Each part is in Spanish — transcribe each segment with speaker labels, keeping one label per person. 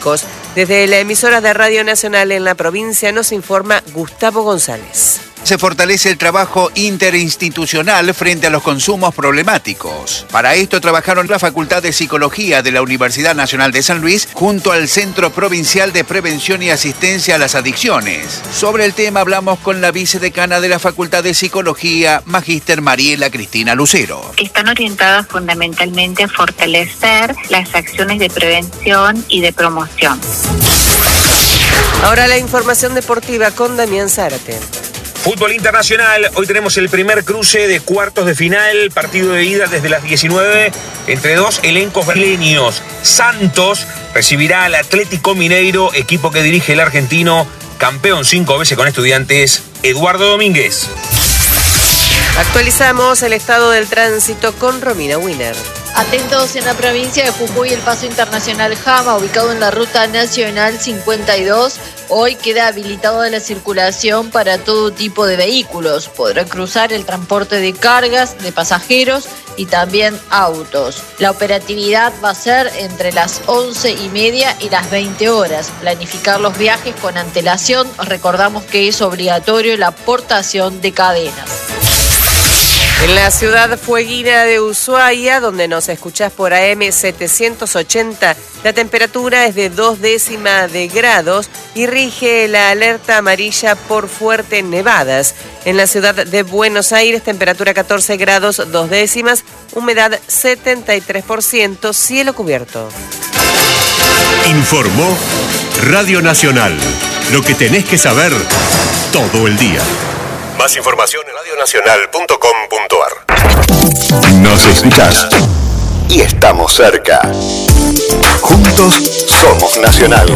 Speaker 1: climáticos. Desde la emisora de Radio Nacional en la provincia nos informa Gustavo González.
Speaker 2: Se fortalece el trabajo interinstitucional frente a los consumos problemáticos. Para esto trabajaron la Facultad de Psicología de la Universidad Nacional de San Luis junto al Centro Provincial de Prevención y Asistencia a las Adicciones. Sobre el tema hablamos con la vicedecana de la Facultad de Psicología, Magíster Mariela Cristina Lucero.
Speaker 3: Están orientadas fundamentalmente a fortalecer las acciones de prevención y de promoción.
Speaker 1: Ahora la información deportiva con Damián Zárate.
Speaker 4: Fútbol internacional, hoy tenemos el primer cruce de cuartos de final, partido de ida desde las 19 entre dos elencos brasileños. Santos recibirá al Atlético Mineiro, equipo que dirige el argentino, campeón 5 veces con Estudiantes, Eduardo Domínguez.
Speaker 1: Actualizamos el estado del tránsito con Romina Wiener.
Speaker 5: Atentos en la provincia de Jujuy, el paso internacional Jama, ubicado en la ruta nacional 52. Hoy queda habilitada la circulación para todo tipo de vehículos. Podrá cruzar el transporte de cargas, de pasajeros y también autos. La operatividad va a ser entre las 11:30 y las 20 horas. Planificar los viajes con antelación. Recordamos que es obligatorio la portación de cadenas.
Speaker 1: En la ciudad fueguina de Ushuaia, donde nos escuchás por AM 780, la temperatura es de 0,2 grados y rige la alerta amarilla por fuertes nevadas. En la ciudad de Buenos Aires, temperatura 14 grados 0,2, humedad 73%, cielo cubierto.
Speaker 6: Informó Radio Nacional. Lo que tenés que saber todo el día. Más información en radionacional.com.ar. Nos escuchás y estamos cerca. Juntos somos Nacional.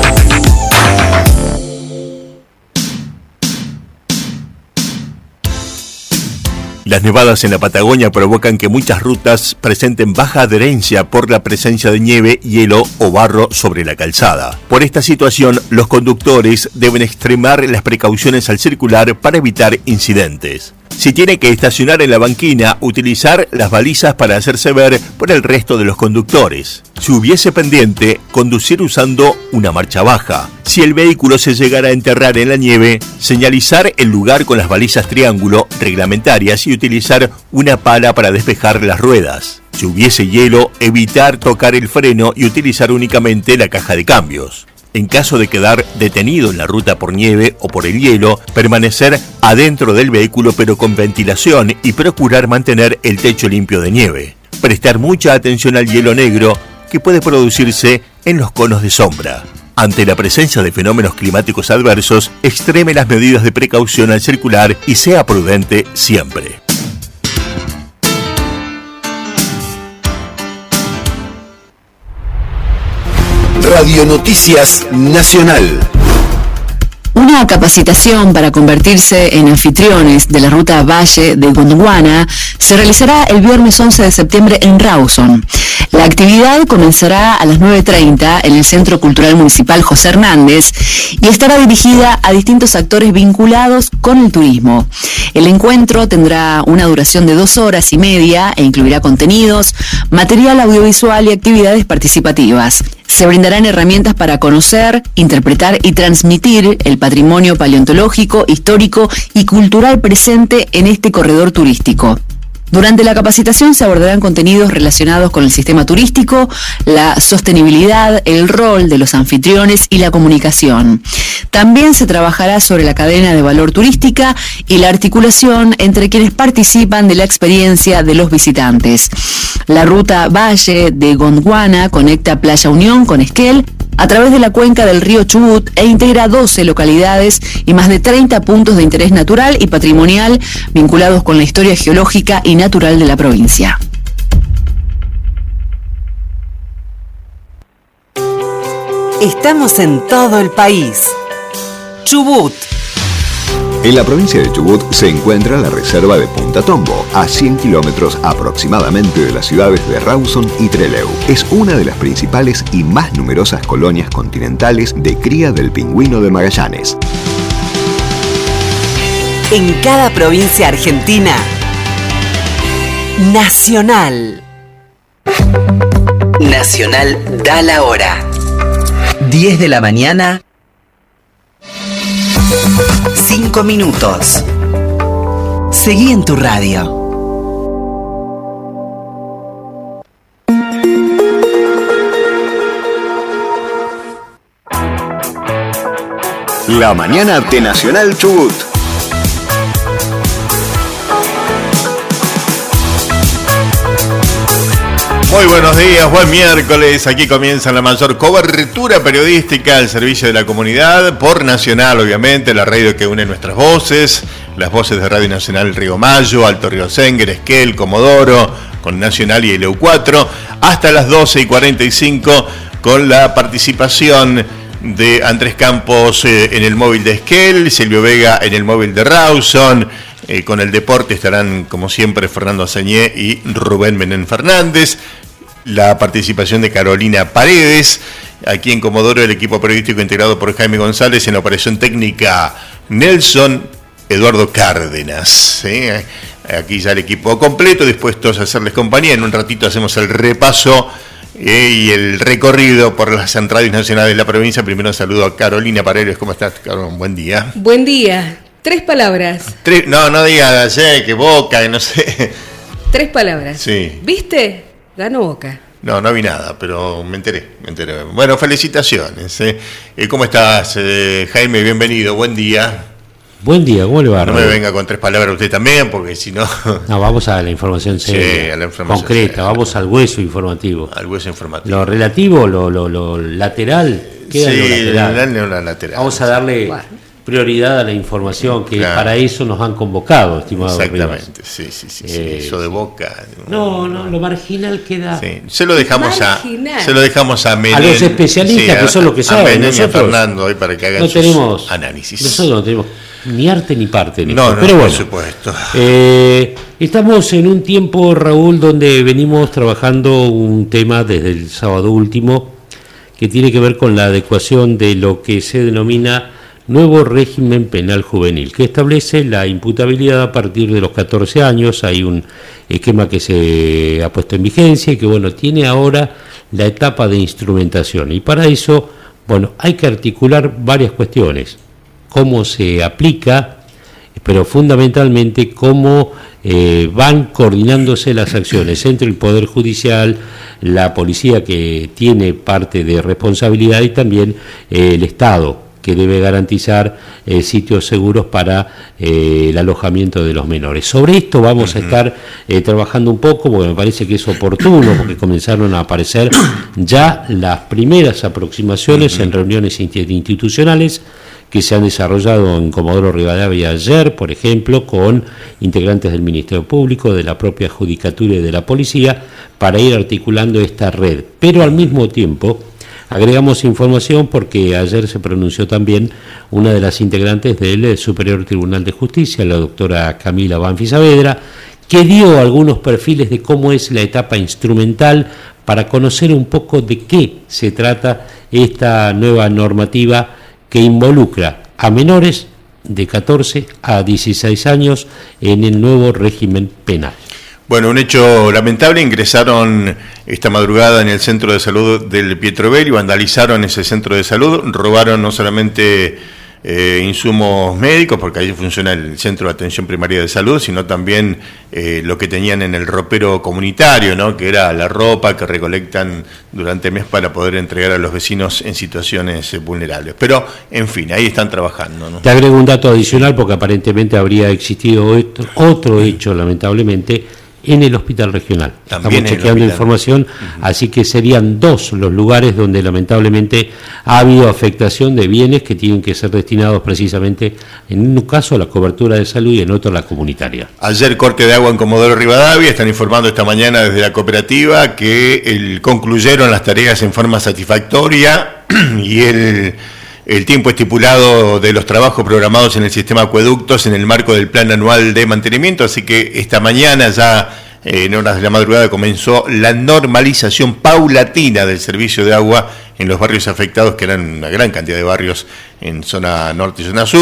Speaker 6: Las nevadas en la Patagonia provocan que muchas rutas presenten baja adherencia por la presencia de nieve, hielo o barro sobre la calzada. Por esta situación, los conductores deben extremar las precauciones al circular para evitar incidentes. Si tiene que estacionar en la banquina, utilizar las balizas para hacerse ver por el resto de los conductores. Si hubiese pendiente, conducir usando una marcha baja. Si el vehículo se llegara a enterrar en la nieve, señalizar el lugar con las balizas triángulo reglamentarias y utilizar una pala para despejar las ruedas. Si hubiese hielo, evitar tocar el freno y utilizar únicamente la caja de cambios. En caso de quedar detenido en la ruta por nieve o por el hielo, permanecer adentro del vehículo pero con ventilación y procurar mantener el techo limpio de nieve. Prestar mucha atención al hielo negro que puede producirse en los conos de sombra. Ante la presencia de fenómenos climáticos adversos, extreme las medidas de precaución al circular y sea prudente siempre.
Speaker 7: Radio Noticias Nacional.
Speaker 8: Una capacitación para convertirse en anfitriones de la ruta Valle de Gondwana se realizará el viernes 11 de septiembre en Rawson. La actividad comenzará a las 9:30 en el Centro Cultural Municipal José Hernández y estará dirigida a distintos actores vinculados con el turismo. El encuentro tendrá una duración de 2 horas y media e incluirá contenidos, material audiovisual y actividades participativas. Se brindarán herramientas para conocer, interpretar y transmitir el patrimonio paleontológico, histórico y cultural presente en este corredor turístico. Durante la capacitación se abordarán contenidos relacionados con el sistema turístico, la sostenibilidad, el rol de los anfitriones y la comunicación. También se trabajará sobre la cadena de valor turística y la articulación entre quienes participan de la experiencia de los visitantes. La ruta Valle de Gondwana conecta Playa Unión con Esquel a través de la cuenca del río Chubut e integra 12 localidades y más de 30 puntos de interés natural y patrimonial vinculados con la historia geológica y natural de la provincia.
Speaker 9: Estamos en todo el país. Chubut.
Speaker 10: En la provincia de Chubut se encuentra la reserva de Punta Tombo, a 100 kilómetros aproximadamente de las ciudades de Rawson y Trelew. Es una de las principales y más numerosas colonias continentales de cría del pingüino de Magallanes.
Speaker 9: En cada provincia argentina, Nacional. Nacional da la hora. 10 de la mañana, 5 minutos. Seguí en tu radio.
Speaker 7: La mañana de Nacional Chubut.
Speaker 6: Muy buenos días, buen miércoles. Aquí comienza la mayor cobertura periodística al servicio de la comunidad por Nacional, obviamente, la radio que une nuestras voces, las voces de Radio Nacional Río Mayo, Alto Río Senguer, Esquel, Comodoro, con Nacional y LU4, hasta las 12:45 con la participación de Andrés Campos en el móvil de Esquel, Silvio Vega en el móvil de Rawson. Con el deporte estarán, como siempre, Fernando Azañé y Rubén Menem Fernández. La participación de Carolina Paredes. Aquí en Comodoro, el equipo periodístico integrado por Jaime González. En la operación técnica, Nelson Eduardo Cárdenas. ¿Sí? Aquí ya el equipo completo, dispuestos a hacerles compañía. En un ratito hacemos el repaso y el recorrido por las radios nacionales de la provincia. Primero saludo a Carolina Paredes. ¿Cómo estás, Carolina? Buen día.
Speaker 11: Buen día. 3 palabras.
Speaker 6: No digas que Boca, que no sé.
Speaker 11: 3 palabras.
Speaker 6: Sí.
Speaker 11: ¿Viste? Ganó Boca.
Speaker 6: No vi nada, pero me enteré. Bueno, felicitaciones. ¿Cómo estás, Jaime? Bienvenido, buen día.
Speaker 12: Buen día, ¿cómo le va?
Speaker 6: No me venga con 3 palabras usted también, porque si no...
Speaker 12: No, vamos a la información seria,
Speaker 6: sí, a la información
Speaker 12: concreta,
Speaker 6: seria.
Speaker 12: Vamos al hueso informativo.
Speaker 6: Al hueso informativo.
Speaker 12: Lo relativo, lo lateral, queda en lo lateral. Vamos a darle prioridad a la información, que para eso nos han convocado, estimado.
Speaker 6: Exactamente, sí. Eso de Boca.
Speaker 12: No, lo marginal queda.
Speaker 6: Sí. Se lo dejamos a Menem,
Speaker 12: a los especialistas, que son los que saben.
Speaker 6: Nosotros, a Fernando, hoy para que hagan sus análisis.
Speaker 12: Nosotros no tenemos ni arte ni parte en
Speaker 6: esto.
Speaker 12: Pero bueno,
Speaker 6: por supuesto.
Speaker 12: Estamos en un tiempo, Raúl, donde venimos trabajando un tema desde el sábado último que tiene que ver con la adecuación de lo que se denomina nuevo régimen penal juvenil, que establece la imputabilidad a partir de los 14 años. Hay un esquema que se ha puesto en vigencia y que, tiene ahora la etapa de instrumentación. Y para eso, hay que articular varias cuestiones. Cómo se aplica, pero fundamentalmente cómo van coordinándose las acciones entre el Poder Judicial, la policía, que tiene parte de responsabilidad, y también el Estado, que debe garantizar sitios seguros para el alojamiento de los menores. Sobre esto vamos a estar trabajando un poco, porque me parece que es oportuno, porque comenzaron a aparecer ya las primeras aproximaciones en reuniones institucionales que se han desarrollado en Comodoro Rivadavia ayer, por ejemplo, con integrantes del Ministerio Público, de la propia Judicatura y de la Policía, para ir articulando esta red. Pero al mismo tiempo agregamos información porque ayer se pronunció también una de las integrantes del Superior Tribunal de Justicia, la doctora Camila Banfi Saavedra, que dio algunos perfiles de cómo es la etapa instrumental para conocer un poco de qué se trata esta nueva normativa que involucra a menores de 14 a 16 años en el nuevo régimen penal.
Speaker 6: Un hecho lamentable: ingresaron esta madrugada en el centro de salud del Pietrobelli, vandalizaron ese centro de salud, robaron no solamente insumos médicos, porque ahí funciona el centro de atención primaria de salud, sino también lo que tenían en el ropero comunitario, ¿no? Que era la ropa que recolectan durante el mes para poder entregar a los vecinos en situaciones vulnerables. Pero, en fin, ahí están trabajando, ¿no?
Speaker 12: Te agrego un dato adicional, porque aparentemente habría existido otro hecho, lamentablemente, en el hospital regional.
Speaker 6: También
Speaker 12: estamos chequeando información, así que serían 2 los lugares donde lamentablemente ha habido afectación de bienes que tienen que ser destinados precisamente, en un caso a la cobertura de salud y en otro a la comunitaria.
Speaker 6: Ayer corte de agua en Comodoro Rivadavia, están informando esta mañana desde la cooperativa que concluyeron las tareas en forma satisfactoria y el tiempo estipulado de los trabajos programados en el sistema acueductos en el marco del plan anual de mantenimiento, así que esta mañana ya en horas de la madrugada comenzó la normalización paulatina del servicio de agua en los barrios afectados, que eran una gran cantidad de barrios en zona norte y zona sur.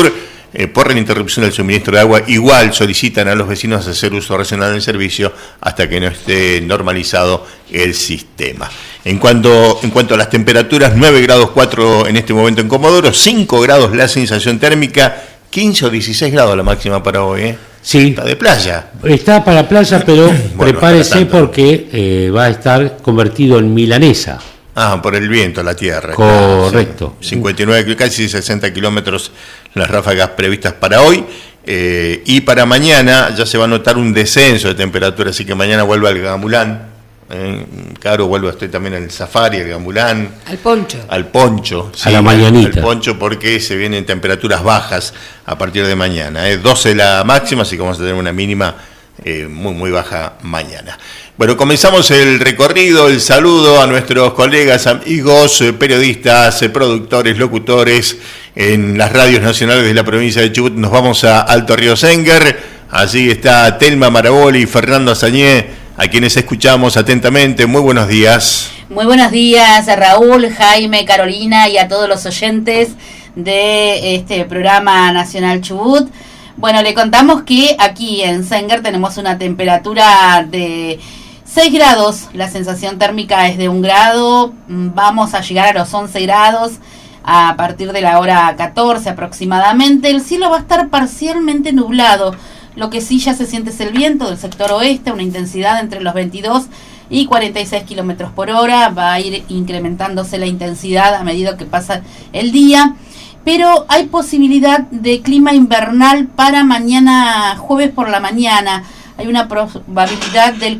Speaker 6: por la interrupción del suministro de agua. Igual solicitan a los vecinos hacer uso racional del servicio hasta que no esté normalizado el sistema. En cuanto a las temperaturas, 9 grados 4 en este momento en Comodoro, 5 grados la sensación térmica, 15 o 16 grados la máxima para hoy,
Speaker 12: Sí.
Speaker 6: Está de playa.
Speaker 12: Está para playa, pero
Speaker 6: Bueno,
Speaker 12: prepárese porque va a estar convertido en milanesa.
Speaker 6: Por el viento, la tierra.
Speaker 12: Correcto.
Speaker 6: Sí. 59, casi 60 kilómetros las ráfagas previstas para hoy. Y para mañana ya se va a notar un descenso de temperatura, así que mañana vuelve al Gamulán. Caro, vuelvo, estoy también en el Safari, el Gamulán.
Speaker 11: Al poncho.
Speaker 6: Al poncho.
Speaker 12: A la mañanita.
Speaker 6: Al poncho, porque se vienen temperaturas bajas a partir de mañana. 12 la máxima, así que vamos a tener una mínima muy baja mañana. Bueno, comenzamos el recorrido, el saludo a nuestros colegas, amigos, periodistas, productores, locutores en las radios nacionales de la provincia de Chubut. Nos vamos a Alto Río Senguer. Allí está Telma Maraboli y Fernando Azañé, a quienes escuchamos atentamente. Muy buenos días.
Speaker 13: Muy buenos días, Raúl, Jaime, Carolina y a todos los oyentes de este programa Nacional Chubut. Bueno, le contamos que aquí en Senguer tenemos una temperatura de 6 grados, la sensación térmica es de 1 grado, vamos a llegar a los 11 grados a partir de la hora 14 aproximadamente. El cielo va a estar parcialmente nublado. Lo que sí ya se siente es el viento del sector oeste, una intensidad entre los 22 y 46 kilómetros por hora. Va a ir incrementándose la intensidad a medida que pasa el día. Pero hay posibilidad de clima invernal para mañana jueves por la mañana. Hay una probabilidad del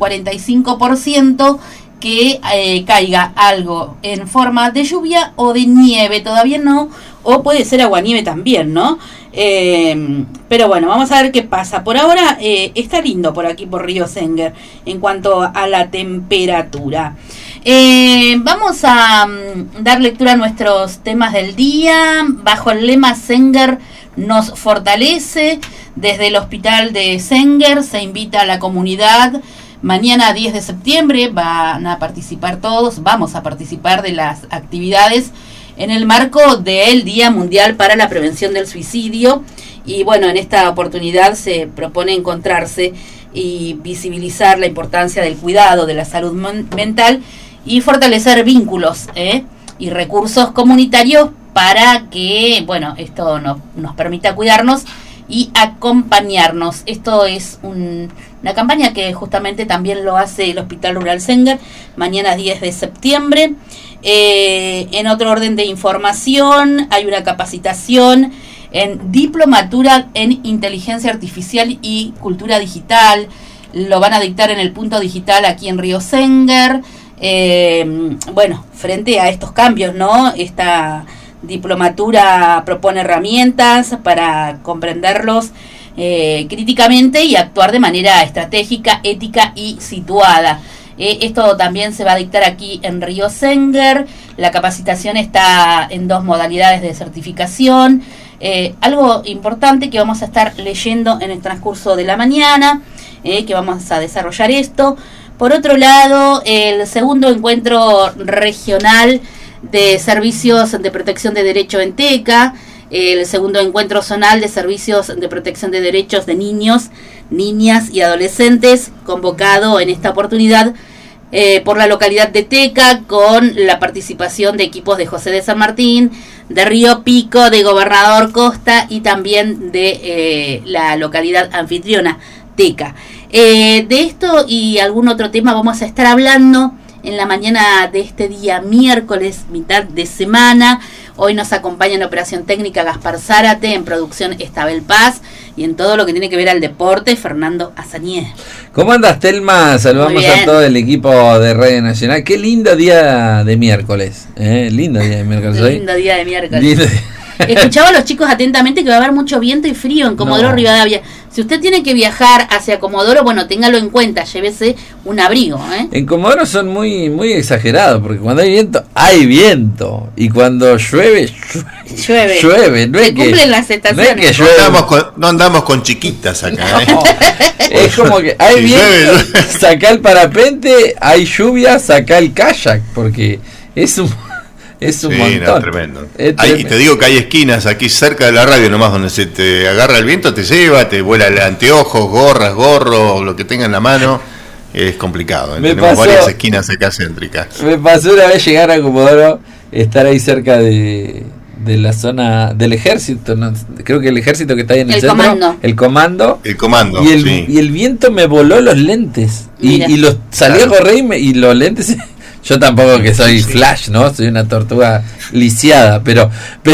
Speaker 13: 45% que caiga algo en forma de lluvia o de nieve. Todavía no, o puede ser aguanieve también, ¿no? Pero bueno, vamos a ver qué pasa. Por ahora está lindo por aquí, por Río Senguer, en cuanto a la temperatura. Vamos a dar lectura a nuestros temas del día. Bajo el lema Senguer nos fortalece, desde el hospital de Senguer se invita a la comunidad. Mañana 10 de septiembre van a participar todos, vamos a participar de las actividades en el marco del Día Mundial para la Prevención del Suicidio. Y bueno, en esta oportunidad se propone encontrarse y visibilizar la importancia del cuidado de la salud mental y fortalecer vínculos y recursos comunitarios para que, bueno, esto nos permita cuidarnos y acompañarnos. Esto es una campaña que justamente también lo hace el Hospital Rural Senguer, mañana 10 de septiembre. En otro orden de información, hay una capacitación en diplomatura en inteligencia artificial y cultura digital. Lo van a dictar en el punto digital aquí en Río Senguer. Bueno, frente a estos cambios, ¿no? Esta diplomatura propone herramientas para comprenderlos críticamente y actuar de manera estratégica, ética y situada. Esto también se va a dictar aquí en Río Senguer. La capacitación está en 2 modalidades de certificación. Algo importante que vamos a estar leyendo en el transcurso de la mañana, que vamos a desarrollar esto. Por otro lado, el segundo encuentro regional de servicios de protección de derecho en TECA, el segundo encuentro zonal de servicios de protección de derechos de niños, niñas y adolescentes, convocado en esta oportunidad por la localidad de TECA, con la participación de equipos de José de San Martín, de Río Pico, de Gobernador Costa y también de la localidad anfitriona, TECA. De esto y algún otro tema vamos a estar hablando en la mañana de este día miércoles, mitad de semana. Hoy nos acompaña en operación técnica Gaspar Zárate, en producción Estabel Paz y en todo lo que tiene que ver al deporte, Fernando Azañé.
Speaker 14: ¿Cómo andas, Telma? Saludamos a todo el equipo de Radio Nacional. Qué lindo día de miércoles. Lindo día de miércoles hoy.
Speaker 13: Lindo día de miércoles. Escuchaba a los chicos atentamente que va a haber mucho viento y frío en Comodoro Rivadavia. Si usted tiene que viajar hacia Comodoro, bueno, téngalo en cuenta, llévese un abrigo.
Speaker 14: En Comodoro son muy exagerados, porque cuando hay viento, y cuando llueve. No es que
Speaker 13: cumplen las estaciones.
Speaker 14: No, es que
Speaker 6: no andamos con chiquitas acá.
Speaker 14: Es como que hay viento, saca el parapente, hay lluvia, saca el kayak, porque es Es un
Speaker 15: Sí,
Speaker 14: montón.
Speaker 15: no, tremendo. Y te digo que hay esquinas aquí cerca de la radio nomás donde se te agarra el viento, te lleva, te vuela el anteojos, gorras, gorro, lo que tenga en la mano. Es complicado. Tenemos varias esquinas acá céntricas.
Speaker 14: Me pasó una vez llegar a Comodoro, estar ahí cerca de la zona del ejército, ¿no? Creo que el ejército que está ahí en el centro, el comando y el viento me voló los lentes y los salí a correr y los lentes, yo tampoco que soy Flash, ¿no? Soy una tortuga lisiada, pero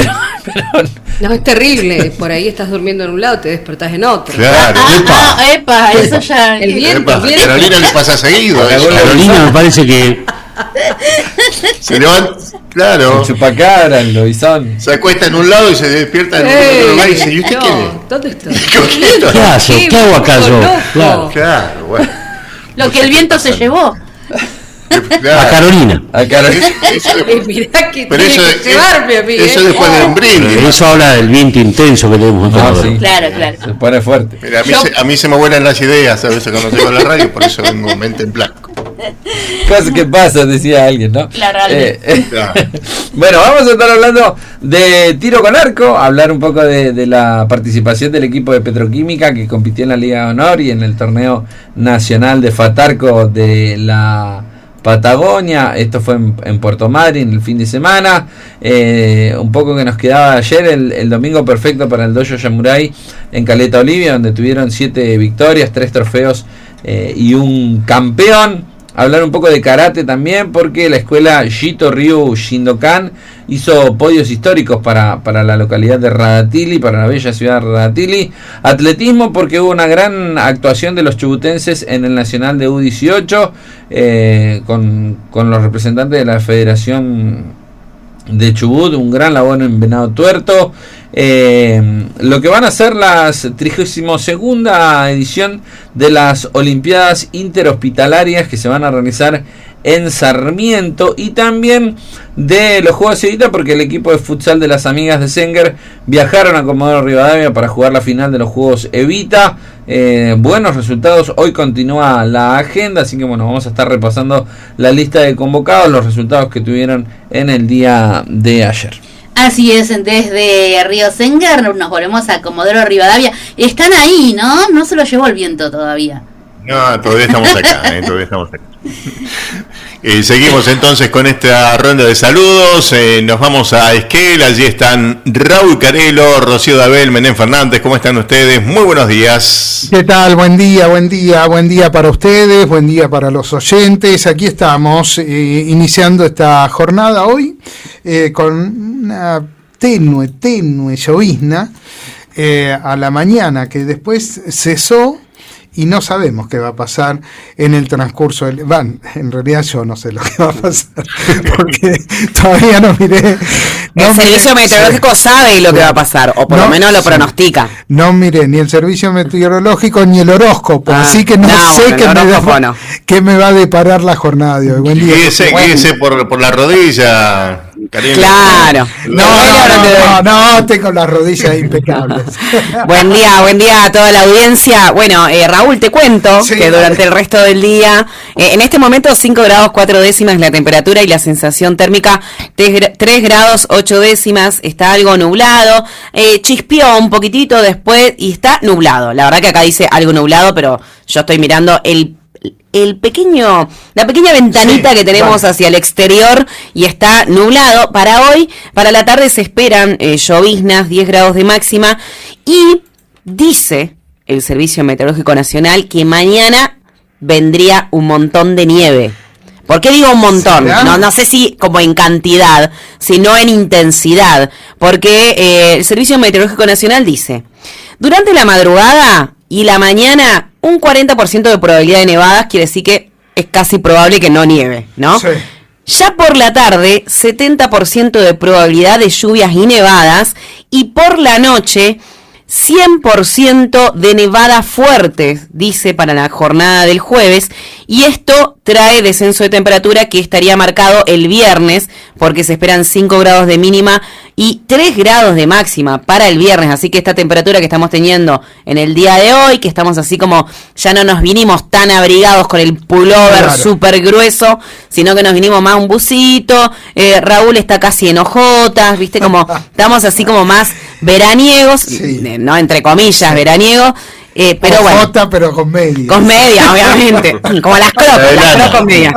Speaker 11: no, es terrible. Por ahí estás durmiendo en un lado, te despertás en otro.
Speaker 15: Claro.
Speaker 13: Epa, eso ya.
Speaker 11: El viento.
Speaker 15: A Carolina le pasa seguido.
Speaker 12: Carolina me parece que
Speaker 15: se levanta, claro.
Speaker 14: El chupacabra, el lobizón.
Speaker 15: Se acuesta en un lado y se despierta en otro lugar y dice, ¿y usted quién es?
Speaker 11: ¿Dónde estoy?
Speaker 12: ¿Qué hago acá yo?
Speaker 15: Claro, bueno.
Speaker 13: Lo que el viento se llevó.
Speaker 12: A Carolina.
Speaker 11: Mirá que
Speaker 15: pero
Speaker 11: tiene que llevarme a mí.
Speaker 15: Eso después de un brindis.
Speaker 12: Eso habla del viento intenso que tenemos.
Speaker 14: Sí.
Speaker 13: Claro.
Speaker 14: Se pone fuerte.
Speaker 15: Mira, a mí se me vuelan las ideas a veces cuando llego a la radio, por eso vengo mente en blanco.
Speaker 14: Cosas que pasan, decía alguien, ¿no?
Speaker 13: Claro.
Speaker 14: Bueno, vamos a estar hablando de tiro con arco, hablar un poco de la participación del equipo de Petroquímica que compitió en la Liga de Honor y en el torneo nacional de Fatarco de la Patagonia. Esto fue en Puerto Madryn el fin de semana. Un poco que nos quedaba ayer, el domingo perfecto para el Dojo Yamurai en Caleta Olivia, donde tuvieron 7 victorias, 3 trofeos y un campeón. Hablar un poco de karate también, porque la escuela Jito Ryu Shindokan hizo podios históricos para la localidad de Radatili, para la bella ciudad de Radatili. Atletismo, porque hubo una gran actuación de los chubutenses en el Nacional de U18, con los representantes de la Federación de Chubut, un gran labor en Venado Tuerto. Lo que van a ser las 32ª edición de las Olimpiadas Interhospitalarias que se van a realizar en Sarmiento, y también de los Juegos Evita, porque el equipo de futsal de las amigas de Senger viajaron a Comodoro Rivadavia para jugar la final de los Juegos Evita. Buenos resultados, hoy continúa la agenda, así que bueno, vamos a estar repasando la lista de convocados, los resultados que tuvieron en el día de ayer.
Speaker 13: Así es, desde Río Senger nos volvemos a Comodoro Rivadavia. Están ahí, ¿no? No se lo llevó el viento todavía.
Speaker 15: No, todavía estamos acá, todavía estamos acá. Seguimos entonces con esta ronda de saludos. Nos vamos a Esquel, allí están Raúl Carelo, Rocío Dabel, Menem Fernández. ¿Cómo están ustedes? Muy buenos días.
Speaker 16: ¿Qué tal? Buen día para ustedes, buen día para los oyentes. Aquí estamos iniciando esta jornada hoy con una tenue llovizna a la mañana, que después cesó. Y no sabemos qué va a pasar en el transcurso del... en realidad yo no sé lo que va a pasar, porque todavía no miré...
Speaker 17: El servicio meteorológico sabe lo que va a pasar, o por lo menos lo pronostica.
Speaker 16: No miré ni el servicio meteorológico ni el horóscopo, así que no sé qué me va a deparar la jornada de hoy. Buen día.
Speaker 15: Guíese por la rodilla, Karina.
Speaker 17: Claro.
Speaker 16: No, tengo las rodillas impecables.
Speaker 17: Buen día a toda la audiencia. Bueno, Raúl, te cuento que durante el resto del día, en este momento 5 grados 4 décimas la temperatura y la sensación térmica 3 grados 8 décimas, está algo nublado, chispeó un poquitito después y está nublado. La verdad que acá dice algo nublado, pero yo estoy mirando la pequeña ventanita que tenemos hacia el exterior y está nublado. Para hoy, para la tarde se esperan lloviznas, 10 grados de máxima, y dice el Servicio Meteorológico Nacional que mañana vendría un montón de nieve. ¿Por qué digo un montón? No sé si como en cantidad, sino en intensidad, porque el Servicio Meteorológico Nacional dice: durante la madrugada y la mañana, un 40% de probabilidad de nevadas, quiere decir que es casi probable que no nieve, ¿no? Sí. Ya por la tarde, 70% de probabilidad de lluvias y nevadas, y por la noche, 100% de nevada fuerte, dice, para la jornada del jueves, y esto trae descenso de temperatura que estaría marcado el viernes, porque se esperan 5 grados de mínima y 3 grados de máxima para el viernes, así que esta temperatura que estamos teniendo en el día de hoy, que estamos así como, ya no nos vinimos tan abrigados con el pullover súper grueso, sino que nos vinimos más un busito, Raúl está casi en ojotas, viste, como estamos así como más veraniegos, no entre comillas, veraniegos. Pero
Speaker 16: Ojota,
Speaker 17: bueno,
Speaker 16: pero con media.
Speaker 17: Con media, obviamente. Como las crocs con media.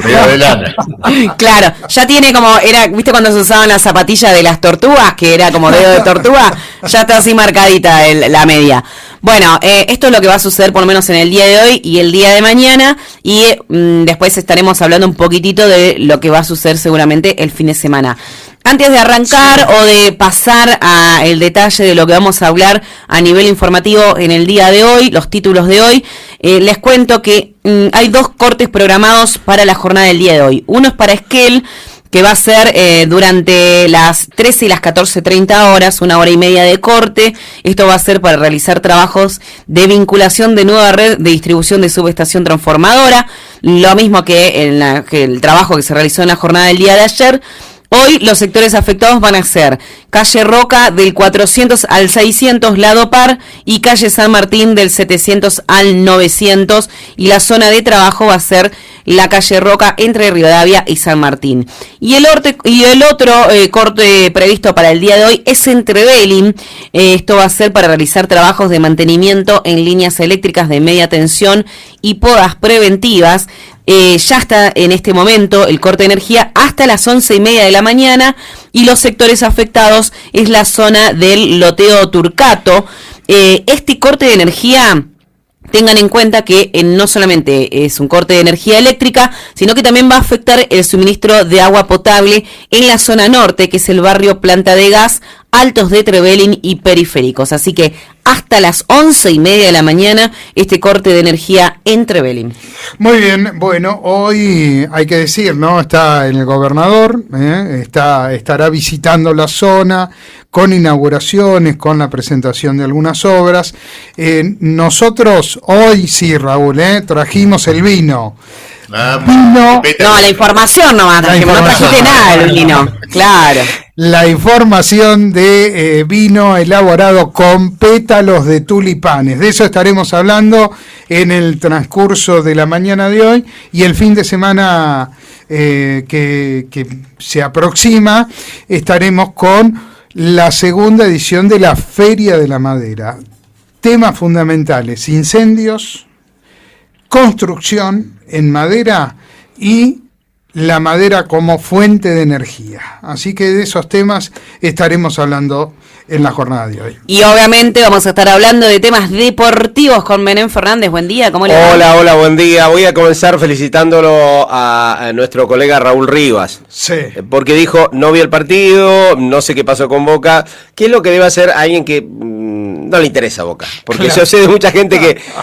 Speaker 17: Claro, ya tiene como, ¿viste cuando se usaban las zapatillas de las tortugas? Que era como dedo de tortuga. Ya está así marcadita la media. Bueno, esto es lo que va a suceder por lo menos en el día de hoy y el día de mañana. Y después estaremos hablando un poquitito de lo que va a suceder seguramente el fin de semana. Antes de arrancar o de pasar a el detalle de lo que vamos a hablar a nivel informativo en el día de hoy, los títulos de hoy, les cuento que hay 2 cortes programados para la jornada del día de hoy. Uno es para Esquel, que va a ser durante las 13 y las 14:30 horas, 1 hora y media de corte. Esto va a ser para realizar trabajos de vinculación de nueva red de distribución de subestación transformadora, lo mismo que el trabajo que se realizó en la jornada del día de ayer. Hoy los sectores afectados van a ser calle Roca del 400 al 600, lado par, y calle San Martín del 700 al 900, y la zona de trabajo va a ser la calle Roca entre Rivadavia y San Martín. Y el otro corte previsto para el día de hoy es en Trevelin. Esto va a ser para realizar trabajos de mantenimiento en líneas eléctricas de media tensión y podas preventivas. Ya está en este momento el corte de energía hasta las 11:30 de la mañana, y los sectores afectados es la zona del loteo Turcato. Este corte de energía, tengan en cuenta que no solamente es un corte de energía eléctrica, sino que también va a afectar el suministro de agua potable en la zona norte, que es el barrio Planta de Gas, Altos de Trevelin y Periféricos. Así que hasta las 11:30 de la mañana este corte de energía en Trevelin.
Speaker 16: Muy bien, bueno, hoy hay que decir, ¿no? Está el gobernador, estará visitando la zona con inauguraciones, con la presentación de algunas obras. Nosotros hoy sí, Raúl, trajimos el vino.
Speaker 17: No, la información nomás, no trajiste nada del vino, claro.
Speaker 16: La información de vino elaborado con pétalos de tulipanes. De eso estaremos hablando en el transcurso de la mañana de hoy, y el fin de semana que se aproxima estaremos con la segunda edición de la Feria de la Madera. Temas fundamentales: incendios, construcción en madera y la madera como fuente de energía. Así que de esos temas estaremos hablando en la jornada de hoy.
Speaker 17: Y obviamente vamos a estar hablando de temas deportivos con Menem Fernández. Buen día, ¿cómo le va?
Speaker 18: Hola, buen día. Voy a comenzar felicitándolo a nuestro colega Raúl Rivas.
Speaker 16: Sí.
Speaker 18: Porque dijo, no vi el partido, no sé qué pasó con Boca. ¿Qué es lo que debe hacer alguien que no le interesa Boca? Porque claro, yo sé de mucha gente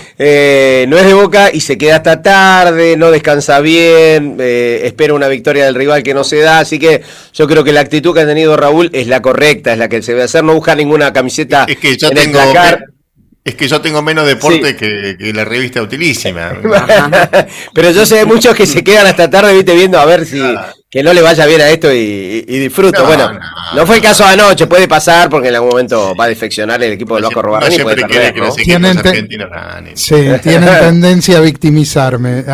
Speaker 18: que no es de Boca y se queda hasta tarde, no descansa bien, espera una victoria del rival que no se da. Así que yo creo que la actitud que ha tenido Raúl es la correcta, es la que se debe hacer. No busca ninguna camiseta
Speaker 15: en el placar. Es que yo tengo menos deporte que la revista Utilísima.
Speaker 18: Pero yo sé de muchos que se quedan hasta tarde, viste, viendo a ver si que no le vaya bien a esto y disfruto. No fue el caso de anoche, puede pasar porque en algún momento va a defeccionar el equipo del Vasco Robarrani y puede perder, ¿no?
Speaker 16: Tienen tendencia a victimizarse.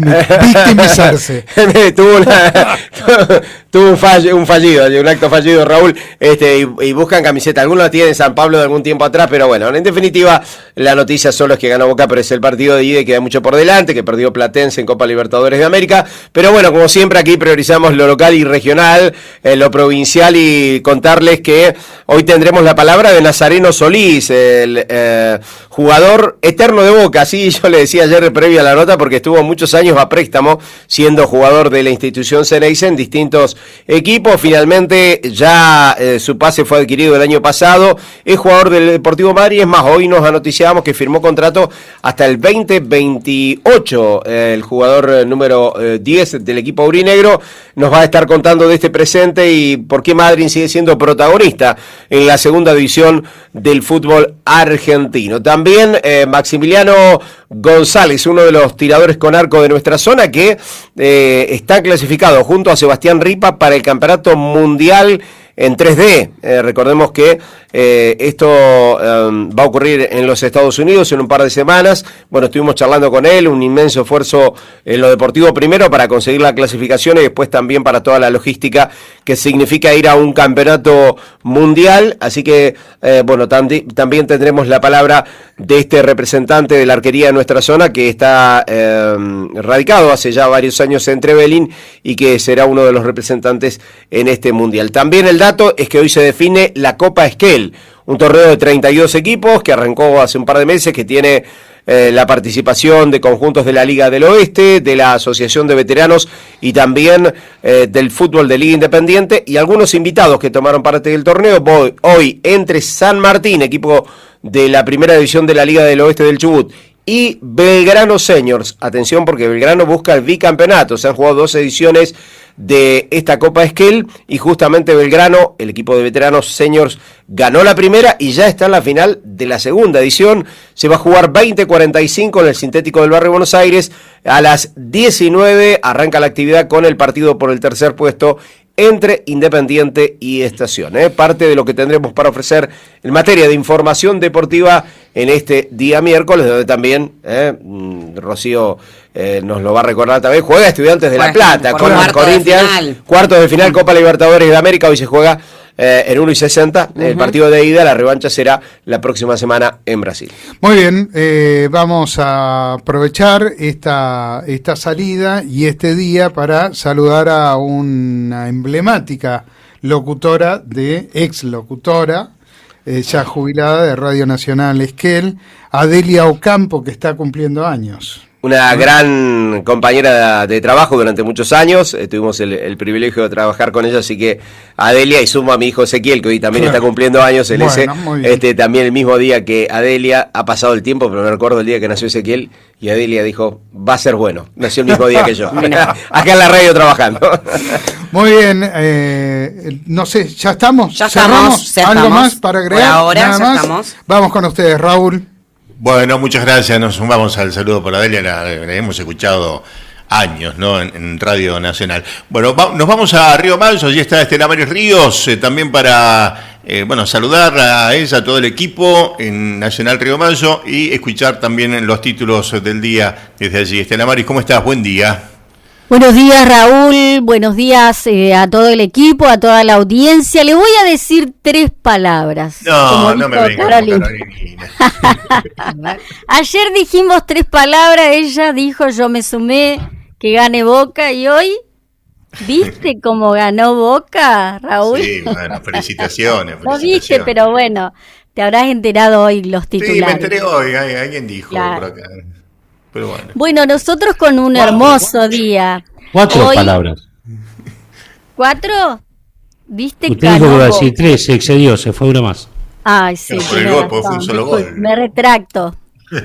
Speaker 18: Tuvo un fallido, un acto fallido, Raúl, y buscan camiseta. Algunos la tienen en San Pablo de algún tiempo atrás, pero bueno, en definitiva, la noticia solo es que ganó Boca, pero es el partido de ida y queda mucho por delante, que perdió Platense en Copa Libertadores de América. Pero bueno, como siempre, aquí priorizamos lo local y regional, lo provincial, y contarles que hoy tendremos la palabra de Nazareno Solís, el jugador eterno de Boca. Así yo le decía ayer previo a la nota, porque estuvo muchos años a préstamo siendo jugador de la institución Ceneice en distintos equipos. Finalmente ya su pase fue adquirido el año pasado, es jugador del Deportivo Madrid, es más, hoy nos anoticiábamos que firmó contrato hasta el 2028, el jugador número 10 del equipo aurinegro. Nos va a estar contando de este presente y por qué Madrid sigue siendo protagonista en la segunda división del fútbol argentino. También Maximiliano González, uno de los tiradores con arco de nuestra zona, que está clasificado junto a Sebastián Ripa para el Campeonato Mundial en 3D. Recordemos que esto va a ocurrir en los Estados Unidos en un par de semanas. Bueno, estuvimos charlando con él, un inmenso esfuerzo en lo deportivo primero para conseguir la clasificación y después también para toda la logística que significa ir a un campeonato mundial. Así que, bueno, también tendremos la palabra de este representante de la arquería de nuestra zona que está radicado hace ya varios años en Trevelin y que será uno de los representantes en este mundial. También el dato es que hoy se define la Copa Esquel, un torneo de 32 equipos que arrancó hace un par de meses, que tiene la participación de conjuntos de la Liga del Oeste, de la Asociación de Veteranos y también del fútbol de Liga Independiente, y algunos invitados que tomaron parte del torneo. Hoy entre San Martín, equipo de la primera división de la Liga del Oeste del Chubut, y Belgrano Seniors. Atención, porque Belgrano busca el bicampeonato. Se han jugado 2 ediciones de esta Copa Esquel y justamente Belgrano, el equipo de veteranos seniors, ganó la primera y ya está en la final de la segunda edición. Se va a jugar 20:45 en el sintético del barrio Buenos Aires. A las 19 arranca la actividad con el partido por el tercer puesto entre Independiente y Estación. Parte de lo que tendremos para ofrecer en materia de información deportiva en este día miércoles, donde también Rocío nos lo va a recordar también. Juega Estudiantes de La Plata con Corinthians, cuartos de final Copa Libertadores de América. Hoy se juega en 1:60. El partido de ida, la revancha será la próxima semana en Brasil.
Speaker 16: Muy bien, vamos a aprovechar esta salida y este día para saludar a una emblemática locutora, ex locutora, ya jubilada de Radio Nacional Esquel, Adelia Ocampo, que está cumpliendo años.
Speaker 18: Una gran compañera de trabajo durante muchos años, tuvimos el privilegio de trabajar con ella, así que Adelia, y sumo a mi hijo Ezequiel, que hoy también está cumpliendo años, también el mismo día que Adelia. Ha pasado el tiempo, pero me recuerdo el día que nació Ezequiel, y Adelia dijo, va a ser bueno, nació el mismo día que yo, acá en la radio trabajando.
Speaker 16: Muy bien, no sé, ¿ya estamos?
Speaker 17: Ya estamos.
Speaker 16: ¿Algo más para agregar?
Speaker 17: Por ahora
Speaker 16: Nada
Speaker 17: ya
Speaker 16: más.
Speaker 17: estamos.
Speaker 16: Vamos con ustedes, Raúl.
Speaker 15: Bueno, muchas gracias. Nos sumamos al saludo por Adelia, la hemos escuchado años, ¿no? En Radio Nacional. Bueno, nos vamos a Río Mayo, allí está Estela Maris Ríos, también para saludar a ella, a todo el equipo en Nacional Río Mayo y escuchar también los títulos del día desde allí. Estela Maris, ¿cómo estás? Buen día.
Speaker 19: Buenos días, Raúl, buenos días a todo el equipo, a toda la audiencia. Le voy a decir 3 palabras.
Speaker 15: No me vengas con Carolina.
Speaker 19: Ayer dijimos 3 palabras, ella dijo, yo me sumé, que gane Boca, y hoy, ¿viste cómo ganó Boca, Raúl?
Speaker 15: Sí, bueno, felicitaciones.
Speaker 19: No viste, pero bueno, te habrás enterado hoy los titulares.
Speaker 15: Sí, me enteré hoy, alguien dijo por acá. Pero
Speaker 19: bueno, nosotros con un hermoso día.
Speaker 12: 4 palabras.
Speaker 19: 4, ¿viste?
Speaker 12: Usted dijo que iba a decir 3, se excedió, se fue una más.
Speaker 19: Ay, sí.
Speaker 15: Por el gol, fue un solo gol.
Speaker 19: Me retracto.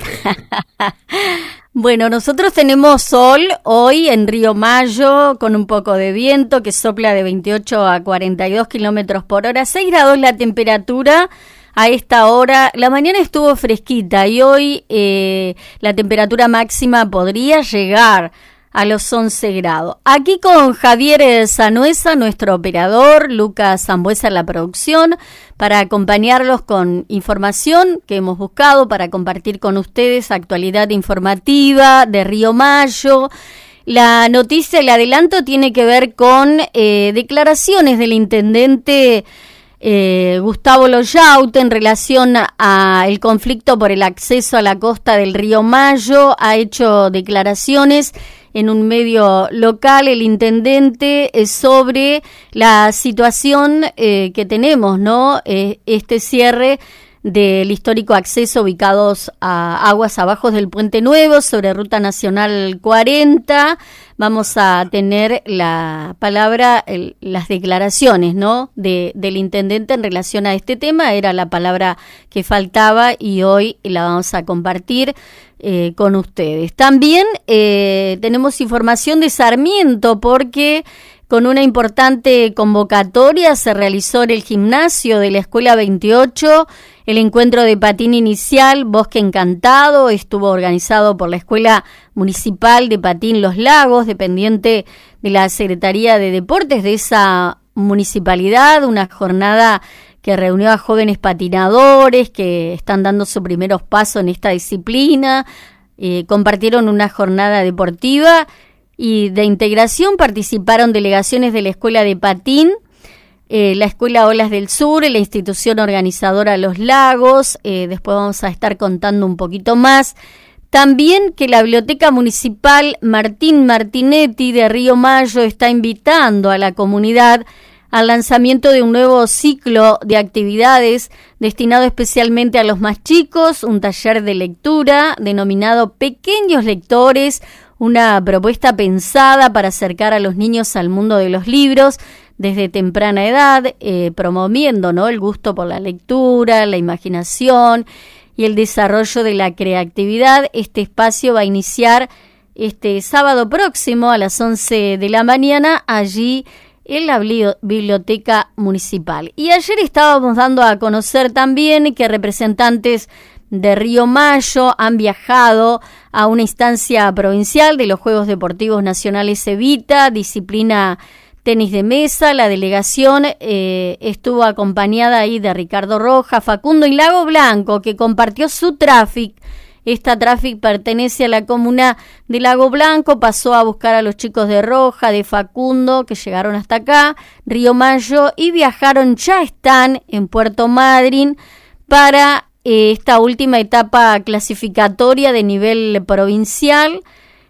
Speaker 19: Bueno, nosotros tenemos sol hoy en Río Mayo, con un poco de viento que sopla de 28 a 42 kilómetros por hora, 6 grados la temperatura. A esta hora, la mañana estuvo fresquita y hoy la temperatura máxima podría llegar a los 11 grados. Aquí con Javier Sanuesa, nuestro operador, Lucas Zambuesa en la producción, para acompañarlos con información que hemos buscado para compartir con ustedes, actualidad informativa de Río Mayo. La noticia, el adelanto, tiene que ver con declaraciones del intendente Gustavo Loyaute en relación a el conflicto por el acceso a la costa del río Mayo. Ha hecho declaraciones en un medio local el intendente sobre la situación que tenemos, ¿no? Este cierre del histórico acceso ubicados a aguas abajo del Puente Nuevo sobre Ruta Nacional 40. Vamos a tener la palabra, las declaraciones, ¿no?, del intendente en relación a este tema. Era la palabra que faltaba y hoy la vamos a compartir con ustedes. También tenemos información de Sarmiento porque con una importante convocatoria se realizó en el gimnasio de la Escuela 28 el encuentro de patín inicial Bosque Encantado. Estuvo organizado por la Escuela Municipal de Patín Los Lagos, dependiente de la Secretaría de Deportes de esa municipalidad, una jornada que reunió a jóvenes patinadores que están dando sus primeros pasos en esta disciplina. Compartieron una jornada deportiva y de integración. Participaron delegaciones de la Escuela de Patín, la Escuela Olas del Sur, la institución organizadora Los Lagos. Después vamos a estar contando un poquito más. También que la Biblioteca Municipal Martín Martinetti de Río Mayo está invitando a la comunidad al lanzamiento de un nuevo ciclo de actividades destinado especialmente a los más chicos, un taller de lectura denominado Pequeños Lectores, una propuesta pensada para acercar a los niños al mundo de los libros desde temprana edad, promoviendo, ¿no?, el gusto por la lectura, la imaginación y el desarrollo de la creatividad. Este espacio va a iniciar este sábado próximo a las 11 de la mañana allí en la Biblioteca Municipal. Y ayer estábamos dando a conocer también que representantes de Río Mayo han viajado a una instancia provincial de los Juegos Deportivos Nacionales Evita, disciplina tenis de mesa. La delegación estuvo acompañada ahí de Ricardo Rojas, Facundo y Lago Blanco, que compartió su tráfico. Esta tráfico pertenece a la comuna de Lago Blanco, pasó a buscar a los chicos de Roja, de Facundo, que llegaron hasta acá, Río Mayo, y viajaron, ya están en Puerto Madryn para esta última etapa clasificatoria de nivel provincial.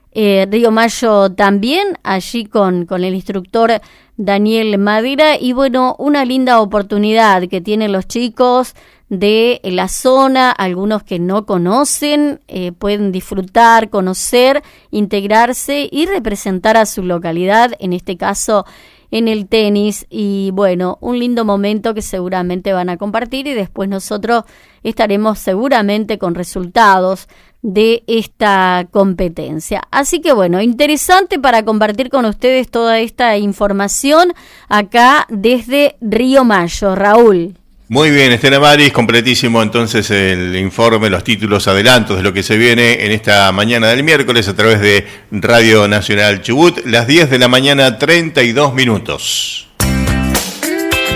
Speaker 19: Río Mayo también, allí con el instructor Daniel Madera, y bueno, una linda oportunidad que tienen los chicos de la zona, algunos que no conocen, pueden disfrutar, conocer, integrarse y representar a su localidad, en este caso en el tenis. Y bueno, un lindo momento que seguramente van a compartir y después nosotros estaremos seguramente con resultados de esta competencia. Así que bueno, interesante para compartir con ustedes toda esta información acá desde Río Mayo. Raúl.
Speaker 15: Muy bien, Estela Maris, completísimo entonces el informe, los títulos, adelantos de lo que se viene en esta mañana del miércoles a través de Radio Nacional Chubut, las 10 de la mañana, 32 minutos.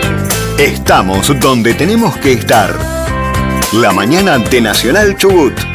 Speaker 7: Estamos donde tenemos que estar. La mañana de Nacional Chubut.